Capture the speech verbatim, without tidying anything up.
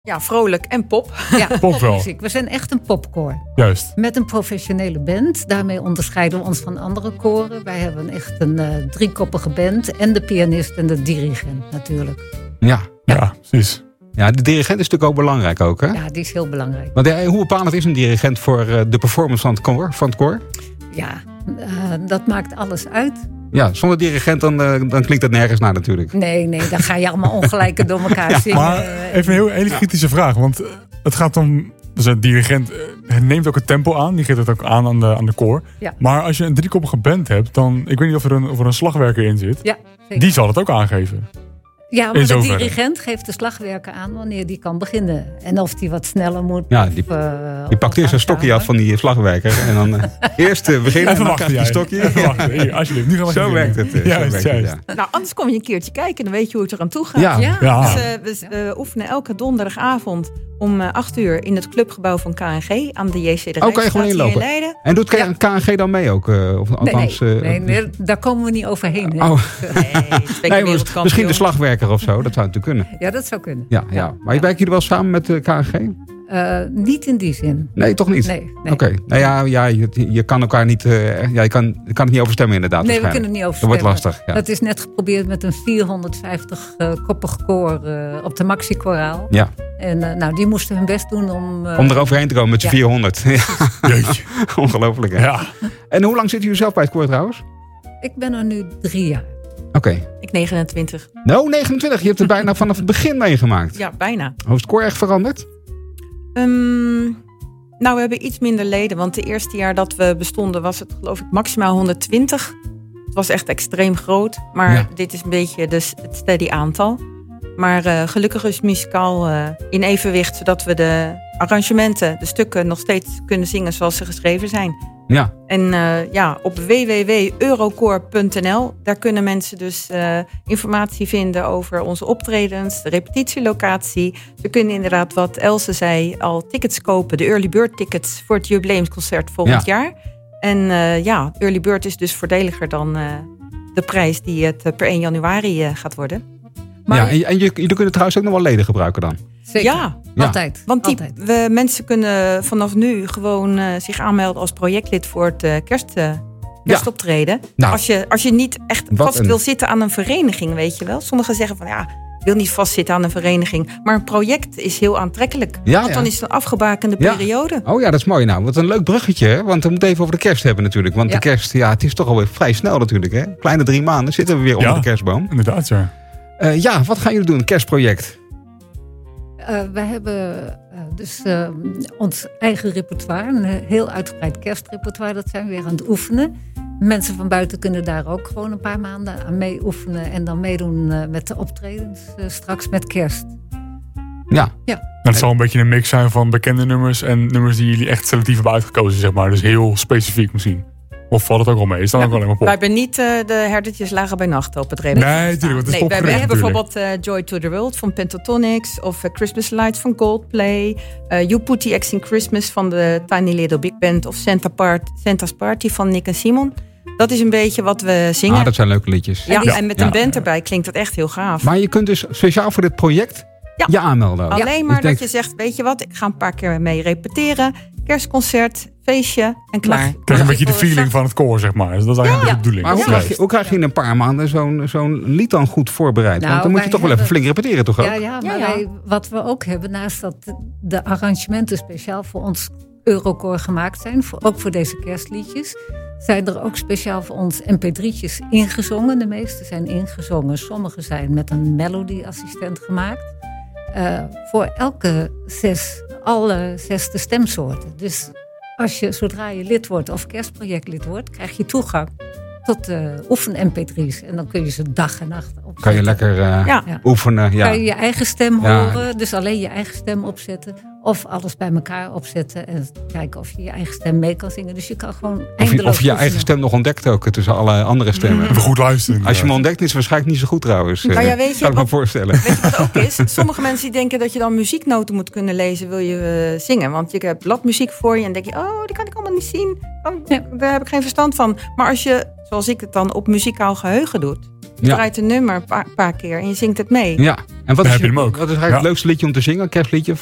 Ja, vrolijk en pop. Ja, Pop wel. popmuziek. We zijn echt een popkoor. Juist. Met een professionele band. Daarmee onderscheiden we ons van andere koren. Wij hebben echt een uh, driekoppige band. En de pianist en de dirigent natuurlijk. Ja. Ja, precies. Ja, de dirigent is natuurlijk ook belangrijk ook, hè? Ja, die is heel belangrijk. Want ja, hoe bepalend is een dirigent voor uh, de performance van het koor? Van het koor? Ja, uh, dat maakt alles uit. Ja, zonder dirigent dan, uh, dan klinkt dat nergens naar natuurlijk. Nee, nee, dan ga je allemaal ongelijken door elkaar Ja, zingen. Maar even een heel, hele kritische vraag. Want het gaat om... Dus een dirigent uh, neemt ook het tempo aan. Die geeft het ook aan aan de, aan de koor. Ja. Maar als je een driekoppige band hebt... dan... Ik weet niet of er een, of er een slagwerker in zit. Ja, zeker. Die zal het ook aangeven. Ja, maar in de zoverre. dirigent geeft de slagwerker aan wanneer die kan beginnen. En of die wat sneller moet. Ja, die, of, uh, die pakt eerst een stokje af van die slagwerker. En dan uh, eerst uh, beginnen en dan krijg je een stokje. Even wachten. Hier, alsjeblieft. Nu gaan we Zo werkt het. Uh, Juist, zo werkt juist. het, ja. Nou, anders kom je een keertje kijken. Dan weet je hoe het eraan toe gaat. Ja. Ja. Ja. Dus, uh, we uh, oefenen elke donderdagavond om uh, acht uur in het clubgebouw van K N G aan de J C de Oh, kan je gewoon Rijksstraat hier in inlopen? Leiden. En doet Ja. K N G dan mee ook? Uh, of, Nee, althans, uh, nee, nee, daar komen we niet overheen. Hè? Oh. Nee, twee keer Nee, maar wereldkampioen. misschien de slagwerker of zo. Dat zou natuurlijk kunnen. Ja, dat zou kunnen. Ja, ja. Maar werken jullie wel samen met de K N G? Uh, niet in die zin. Nee, toch niet? Nee, nee. Oké. Nou ja, ja je, je kan elkaar niet... Uh, ja, je kan, je kan het niet overstemmen inderdaad. Nee, we waarschijnlijk. kunnen het niet over Dat wordt stemmen. lastig. Ja. Dat is net geprobeerd met een vierhonderdvijftig-koppig uh, koor uh, op de Maxi-koraal. Ja. En uh, nou, die moesten hun best doen om... Uh, Om er overheen te komen met z'n ja. vierhonderd. Jeetje. Ongelooflijk, hè? Ja. En hoe lang zitten jullie zelf bij het koor trouwens? Ik ben er nu drie jaar. Oké. Okay. Ik negenentwintig. Nou, negenentwintig. Je hebt het bijna vanaf het begin meegemaakt. Ja, bijna. Hoe is het koor echt veranderd? Um, nou, we hebben iets minder leden. Want de eerste jaar dat we bestonden was het geloof ik maximaal honderdtwintig. Het was echt extreem groot. Maar Ja. dit is een beetje dus het steady aantal. Maar uh, gelukkig is muzikaal uh, in evenwicht. Zodat we de arrangementen, de stukken nog steeds kunnen zingen zoals ze geschreven zijn. Ja. En uh, ja, op w w w punt eurokoor punt n l, daar kunnen mensen dus uh, informatie vinden over onze optredens, de repetitielocatie. Ze kunnen inderdaad, wat Else zei, al tickets kopen, de early bird tickets voor het jubileumsconcert volgend Ja. jaar. En uh, ja, early bird is dus voordeliger dan uh, de prijs die het uh, per één januari uh, gaat worden. Maar ja, en en jullie kunnen trouwens ook nog wel leden gebruiken dan? zeker. Ja, Ja. Altijd. want die, Altijd. we, mensen kunnen vanaf nu gewoon uh, zich aanmelden als projectlid voor het uh, kerst, uh, kerstoptreden. Nou. Als, je, als je niet echt Wat vast een- wil zitten aan een vereniging, weet je wel. Sommigen zeggen van ja, ik wil niet vastzitten aan een vereniging. Maar een project is heel aantrekkelijk. Ja, Want dan ja. is het een afgebakende Ja. periode. Oh ja, dat is mooi nou. Wat een leuk bruggetje, hè? Want we moeten even over de kerst hebben natuurlijk. Want Ja. de kerst, ja, het is toch alweer vrij snel natuurlijk, hè? Kleine drie maanden zitten we weer onder Ja. de kerstboom. Inderdaad, ja. Uh, ja, wat gaan jullie doen? Een kerstproject? Uh, we hebben uh, dus uh, ons eigen repertoire, een heel uitgebreid kerstrepertoire, dat zijn we weer aan het oefenen. Mensen van buiten kunnen daar ook gewoon een paar maanden aan mee oefenen en dan meedoen uh, met de optredens uh, straks met kerst. Ja. Het zal een beetje een mix zijn van bekende nummers en nummers die jullie echt selectief hebben uitgekozen, zeg maar. Dus heel specifiek misschien. Of valt het ook wel mee? Is dat Ja, ook wel alleen maar pop? Wij hebben niet uh, de herdertjes lagen bij nacht op het repertoire. Nee, tuurlijk, want het is nee, we hebben popgericht bijvoorbeeld uh, Joy to the World van Pentatonix of uh, Christmas Lights van Coldplay. Uh, You Put the X in Christmas van de Tiny Little Big Band of Santa Part, Santa's Party van Nick en Simon. Dat is een beetje wat we zingen. Ah, dat zijn leuke liedjes. ja, Ja. en met Ja. een band erbij klinkt dat echt heel gaaf. Maar je kunt dus speciaal voor dit project Ja. je aanmelden. ook. Alleen Dus maar denk- dat je zegt, weet je wat, ik ga een paar keer mee repeteren. Kerstconcert, feestje en klaar. Mag- Krijg een Ja, beetje de ik wil feeling van het koor, zeg maar. Dus dat is eigenlijk Ja. de bedoeling. Maar hoe, Juist. krijg je, hoe krijg je in een paar maanden zo'n zo'n lied dan goed voorbereid? Nou, Want dan moet je wij toch wel even hebben- flink repeteren, toch ook? Ja, ja, maar Ja, ja. Wij, wat we ook hebben, naast dat de arrangementen speciaal voor ons Eurokoor gemaakt zijn, voor, ook voor deze kerstliedjes, zijn er ook speciaal voor ons M P drietjes ingezongen. De meeste zijn ingezongen, sommige zijn met een melodieassistent gemaakt. Uh, voor elke zes, alle zes de stemsoorten. Dus als je, zodra je lid wordt of kerstprojectlid wordt, krijg je toegang tot uh, oefen-M P drie's. En dan kun je ze dag en nacht opzetten. Kan je lekker uh, Ja. Ja. oefenen. Ja. Kan je je eigen stem Ja. horen, dus alleen je eigen stem opzetten. Of alles bij elkaar opzetten en kijken of je je eigen stem mee kan zingen. Dus je kan gewoon Of je, eindeloos of je je eigen oefenen. stem nog ontdekt ook tussen alle andere stemmen. Even goed luisteren. Als je hem ontdekt, is het waarschijnlijk niet zo goed trouwens. Nou ja, Eh, weet je kan ik me wat- voorstellen. Weet je wat ook is? Sommige mensen die denken dat je dan muzieknoten moet kunnen lezen, wil je uh, zingen. Want je hebt bladmuziek voor je en denk je, oh, die kan ik allemaal niet zien. Dan, Ja. Daar heb ik geen verstand van. Maar als je, zoals ik het dan, op muzikaal geheugen doet. Je Ja. draait een nummer een paar, paar keer en je zingt het mee. Ja, En wat Dan is, heb je je, hem ook. wat is eigenlijk Ja. het leukste liedje om te zingen? Een kerstliedje?